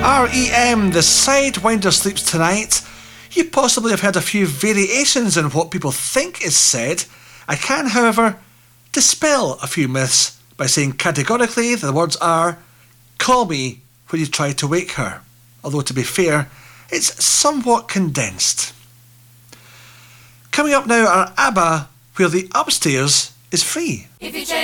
REM, The Sidewinder Sleeps Tonight. You possibly have heard a few variations in what people think is said. I can, however, dispel a few myths by saying categorically the words are, call me when you try to wake her. Although, to be fair, it's somewhat condensed. Coming up now are ABBA, Where the Upstairs is Free. If you